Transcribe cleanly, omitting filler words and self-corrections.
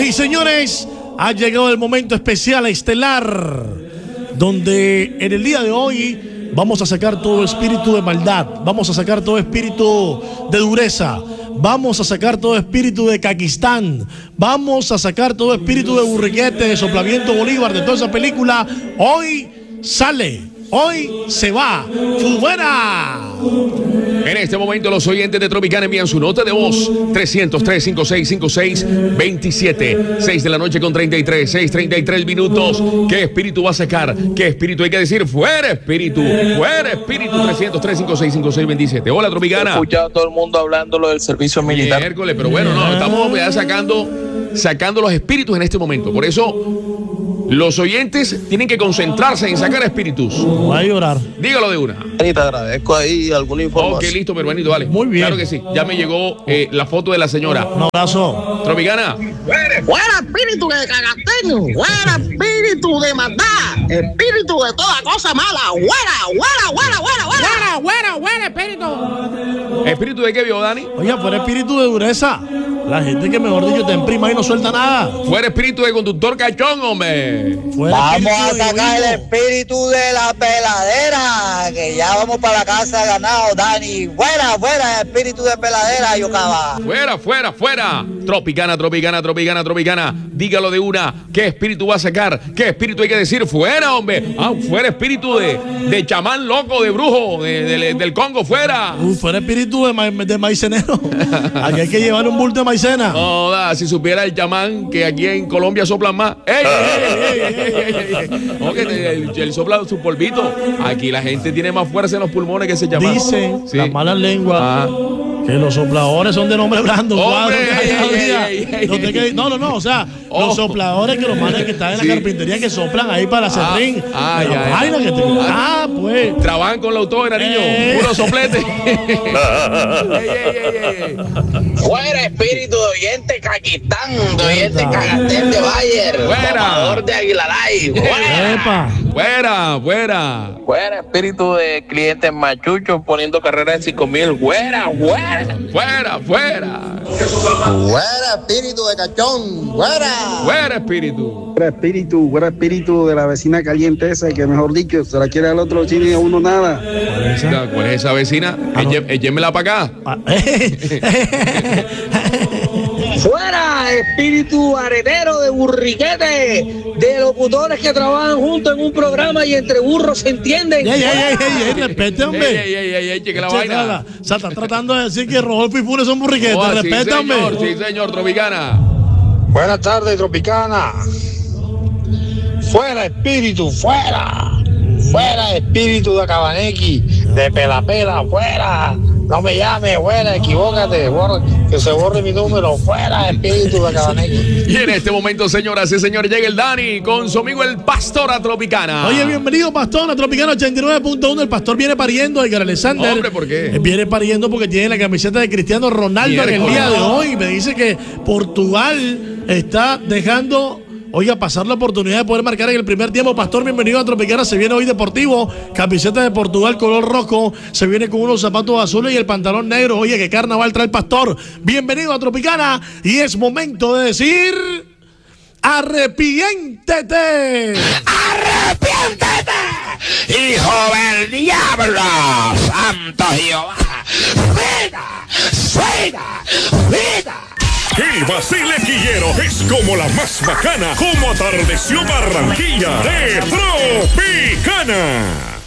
y señores, ha llegado el momento especial, estelar, donde en el día de hoy vamos a sacar todo espíritu de maldad, vamos a sacar todo espíritu de dureza, vamos a sacar todo espíritu de caquistán, vamos a sacar todo espíritu de burriquete, de soplamiento Bolívar, de toda esa película. Hoy sale, hoy se va, fuera. En este momento los oyentes de Tropicana envían su nota de voz 300-356-5627, 6 de la noche con 33, 6:33 minutos. ¿Qué espíritu va a sacar? ¿Qué espíritu hay que decir? Fuera espíritu, 300-356-5627. Hola Tropicana. He escuchado a todo el mundo hablando lo del servicio militar. Miércoles, pero bueno, no, estamos ya sacando los espíritus en este momento. Por eso los oyentes tienen que concentrarse en sacar espíritus. Voy a llorar. Dígalo de una. Y te agradezco ahí alguna información. Ok, listo, mi hermanito, dale. Muy bien. Claro que sí. Ya me llegó la foto de la señora. Un abrazo. Tropicana. Fuera espíritu de cagasteño, fuera espíritu de maldad, espíritu de toda cosa mala, fuera espíritu. ¿Espíritu de qué vio, Dani? Oye, fuera espíritu de dureza. La gente que, mejor dicho, te imprima y no suelta nada. Fuera espíritu de conductor cachón, hombre. Fuera Vamos a espíritu de sacar el egoísmo. espíritu de la peladera, que ya vamos para la casa ganado, Dani. Fuera, fuera, espíritu de peladera, Yocaba. Fuera. Tropicana. Dígalo de una. ¿Qué espíritu va a sacar? ¿Qué espíritu hay que decir? Fuera, hombre. Fuera espíritu de chamán loco, de brujo, del Congo, fuera. Fuera espíritu de maicenero. Aquí hay que llevar un bulto de maicena. Joda, si supiera el chamán que aquí en Colombia soplan más. ¡Ey! No, que él sopla su polvito. Aquí la gente tiene más fuerza en los pulmones que ese chamán. Dicen Sí. las malas lenguas que los sopladores son de nombre blando. Hombre, No, o sea, los sopladores que los manes que están en la carpintería que soplan ahí para hacer ring. Pues. Trabajan con la autógena, niño. Puro soplete. Fuera espíritu de oyente caquistán, de oyente cagatén de Bayer, Fuera. tomador de Aguilaray, Epa. Fuera. Fuera espíritu de clientes machuchos poniendo carreras de 5,000. Fuera. Fuera. Fuera, espíritu de cachón. Fuera. Fuera espíritu. Fuera espíritu de la vecina caliente esa, que mejor dicho, se la quiere al otro chino y a uno nada. ¿Cuál es esa vecina? Échenmela para acá. fuera espíritu arenero de burriquete, de locutores que trabajan juntos en un programa y entre burros se entienden. Respete, hombre. Ey, cheque la vaina. O sea, está tratando de decir que Rodolfo y Funes son burriquetes. Respete, hombre. Sí, señor, Tropicana. Buenas tardes, Tropicana. Fuera espíritu, fuera. Fuera espíritu de Cabanequi, de Pelapela, fuera. No me llames, fuera, equivócate, que se borre mi número. Fuera espíritu de Cabanequi. Y en este momento, señoras y señores, llega el Dani con su amigo el Pastor a Tropicana. Oye, bienvenido, Pastor, a Tropicana 89.1. El Pastor viene pariendo, Edgar Alexander. Hombre, ¿por qué? Viene pariendo porque tiene la camiseta de Cristiano Ronaldo en el día de hoy. Me dice que Portugal está dejando, oiga, pasar la oportunidad de poder marcar en el primer tiempo. Pastor, bienvenido a Tropicana. Se viene hoy deportivo, camiseta de Portugal color rojo, se viene con unos zapatos azules y el pantalón negro. Oye, qué carnaval trae el Pastor. Bienvenido a Tropicana y es momento de decir: ¡arrepiéntete! ¡Arrepiéntete, hijo del diablo! ¡Santo Jehová! ¡Fuera! El Basile Quillero es como la más bacana, como atardeció Barranquilla de Tropicana.